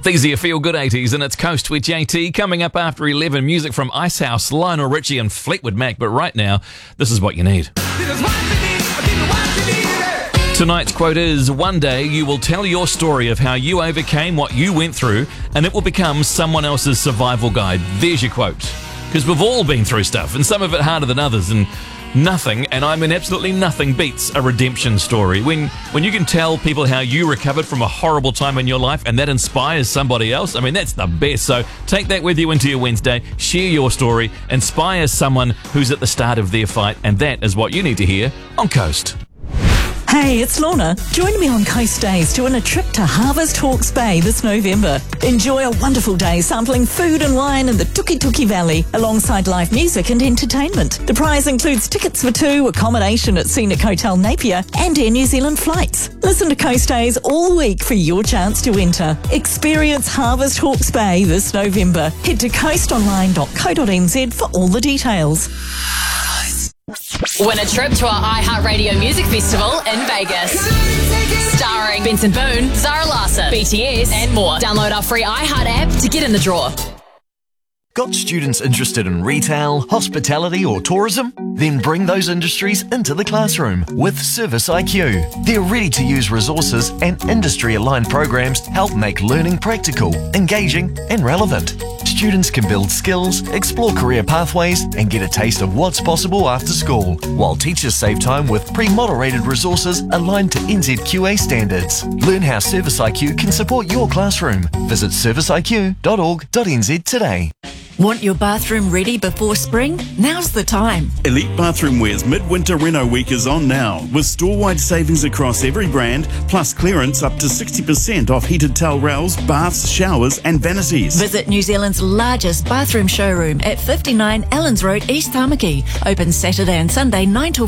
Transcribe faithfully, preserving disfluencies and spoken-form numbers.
These are your feel-good eighties, and it's Coast with J T. Coming up after eleven, music from Icehouse, Lionel Richie and Fleetwood Mac. But right now, this is what you need. Tonight's quote is, one day you will tell your story of how you overcame what you went through, and it will become someone else's survival guide. There's your quote. Because we've all been through stuff, and some of it harder than others, and nothing, and I mean absolutely nothing, beats a redemption story. When when you can tell people how you recovered from a horrible time in your life and that inspires somebody else, I mean, that's the best. So take that with you into your Wednesday, share your story, inspire someone who's at the start of their fight, and that is what you need to hear on Coast. Hey, it's Lorna. Join me on Coast Days to win a trip to Harvest Hawke's Bay this November. Enjoy a wonderful day sampling food and wine in the Tuki Tuki Valley alongside live music and entertainment. The prize includes tickets for two, accommodation at Scenic Hotel Napier and Air New Zealand flights. Listen to Coast Days all week for your chance to enter. Experience Harvest Hawke's Bay this November. Head to coast online dot co dot n z for all the details. Win a trip to our iHeartRadio Music Festival in Vegas. Starring Benson Boone, Zara Larsson, B T S, and more. Download our free iHeart app to get in the draw. Got students interested in retail, hospitality or tourism? Then bring those industries into the classroom with Service I Q. Their ready-to-use resources and industry-aligned programs help make learning practical, engaging and relevant. Students can build skills, explore career pathways and get a taste of what's possible after school, while teachers save time with pre-moderated resources aligned to N Z Q A standards. Learn how Service I Q can support your classroom. Visit service I Q dot org dot n z today. Want your bathroom ready before spring? Now's the time. Elite Bathroom Wear's Midwinter Reno Week is on now, with store-wide savings across every brand, plus clearance up to sixty percent off heated towel rails, baths, showers and vanities. Visit New Zealand's largest bathroom showroom at fifty-nine Allens Road, East Tamaki. Open Saturday and Sunday nine till